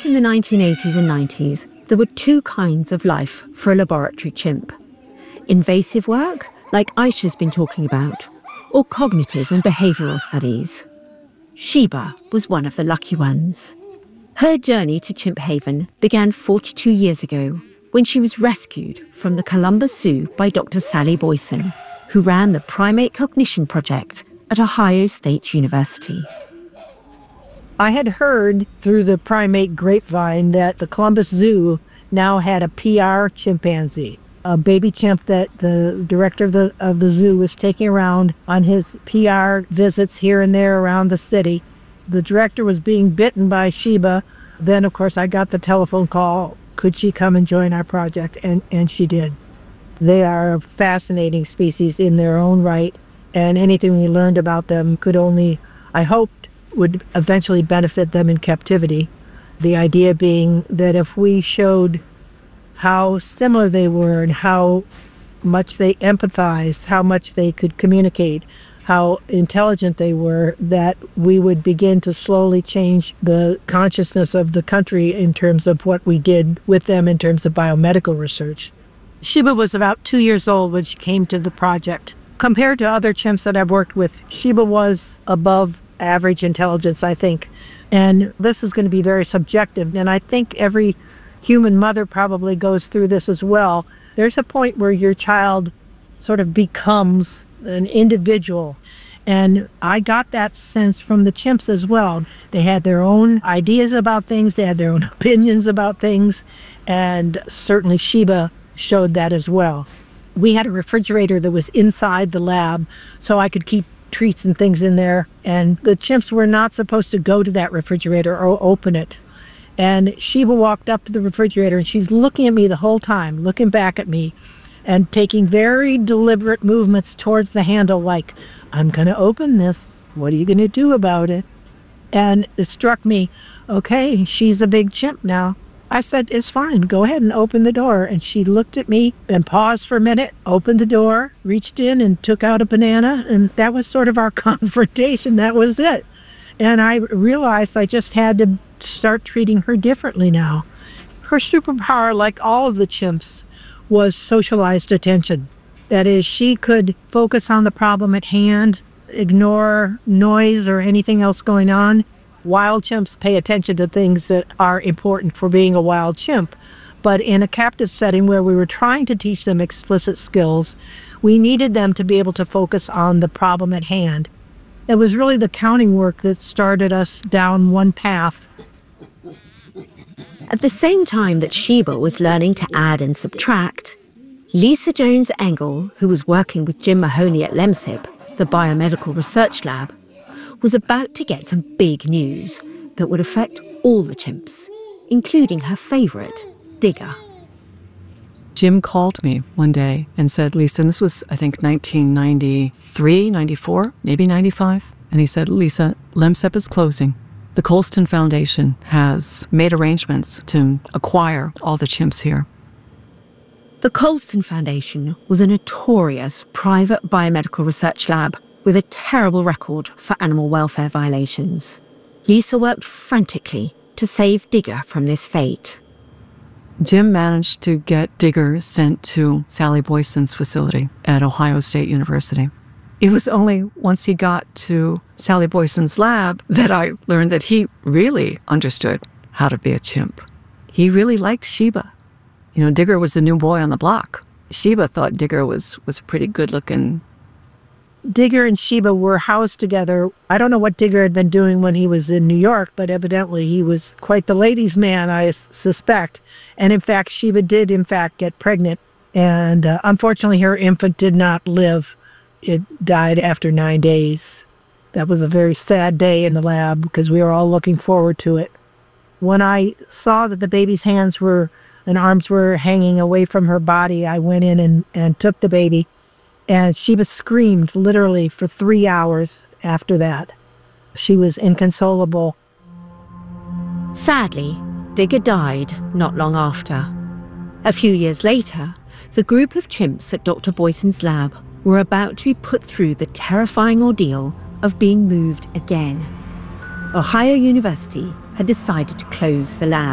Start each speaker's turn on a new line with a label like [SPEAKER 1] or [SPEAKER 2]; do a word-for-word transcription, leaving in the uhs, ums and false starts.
[SPEAKER 1] Back in the nineteen eighties and nineties, there were two kinds of life for a laboratory chimp. Invasive work, like Aisha's been talking about, or cognitive and behavioural studies. Sheba was one of the lucky ones. Her journey to Chimp Haven began forty-two years ago when she was rescued from the Columbus Zoo by Doctor Sally Boyson, who ran the Primate Cognition Project at Ohio State University.
[SPEAKER 2] I had heard through the primate grapevine that the Columbus Zoo now had a P R chimpanzee, a baby chimp that the director of the of the zoo was taking around on his P R visits here and there around the city. The director was being bitten by Sheba. Then, of course, I got the telephone call. Could she come and join our project? And, and she did. They are a fascinating species in their own right, and anything we learned about them could only, I hoped, would eventually benefit them in captivity. The idea being that if we showed how similar they were and how much they empathized, how much they could communicate, how intelligent they were, that we would begin to slowly change the consciousness of the country in terms of what we did with them in terms of biomedical research. Sheba was about two years old when she came to the project. Compared to other chimps that I've worked with, Sheba was above average intelligence, I think. And this is going to be very subjective. And I think every human mother probably goes through this as well. There's a point where your child sort of becomes an individual. And I got that sense from the chimps as well. They had their own ideas about things. They had their own opinions about things. And certainly Sheba showed that as well. We had a refrigerator that was inside the lab, so I could keep treats and things in there. And the chimps were not supposed to go to that refrigerator or open it. And Sheba walked up to the refrigerator, and she's looking at me the whole time, looking back at me, and taking very deliberate movements towards the handle like, I'm going to open this. What are you going to do about it? And it struck me, okay, she's a big chimp now. I said, it's fine. Go ahead and open the door. And she looked at me and paused for a minute, opened the door, reached in and took out a banana. And that was sort of our confrontation. That was it. And I realized I just had to start treating her differently now. Her superpower, like all of the chimps, was socialized attention. That is, she could focus on the problem at hand, ignore noise or anything else going on. Wild chimps pay attention to things that are important for being a wild chimp. But in a captive setting where we were trying to teach them explicit skills, we needed them to be able to focus on the problem at hand. It was really the counting work that started us down one path.
[SPEAKER 1] At the same time that Sheba was learning to add and subtract, Lisa Jones Engel, who was working with Jim Mahoney at LEMSIP, the Biomedical Research Lab, was about to get some big news that would affect all the chimps, including her favourite, Digger.
[SPEAKER 3] Jim called me one day and said, Lisa, and this was, I think, nineteen ninety-three, ninety-four, maybe ninety-five. And he said, Lisa, LEMSIP is closing. The Colston Foundation has made arrangements to acquire all the chimps here.
[SPEAKER 1] The Colston Foundation was a notorious private biomedical research lab with a terrible record for animal welfare violations. Lisa worked frantically to save Digger from this fate.
[SPEAKER 3] Jim managed to get Digger sent to Sally Boyson's facility at Ohio State University. It was only once he got to Sally Boyson's lab that I learned that he really understood how to be a chimp. He really liked Sheba. You know, Digger was the new boy on the block. Sheba thought Digger was, was pretty good-looking.
[SPEAKER 2] Digger and Sheba were housed together. I don't know what Digger had been doing when he was in New York, but evidently he was quite the ladies' man, I s- suspect. And in fact, Sheba did, in fact, get pregnant. And uh, unfortunately, her infant did not live. It died after nine days. That was a very sad day in the lab because we were all looking forward to it. When I saw that the baby's hands were and arms were hanging away from her body, I went in and, and took the baby. And Sheba screamed literally for three hours after that. She was inconsolable.
[SPEAKER 1] Sadly, Digger died not long after. A few years later, the group of chimps at Doctor Boyson's lab were about to be put through the terrifying ordeal of being moved again. Ohio University had decided to close the lab.